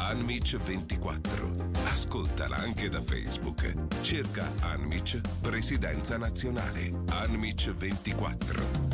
Anmic 24. Ascoltala anche da Facebook. Cerca Anmic Presidenza Nazionale. Anmic 24.